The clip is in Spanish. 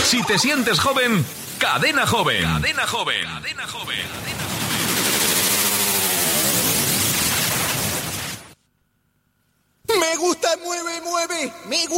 Si te sientes joven, Cadena Joven. Cadena Joven. Cadena Joven. Me gusta mueve, mueve. Me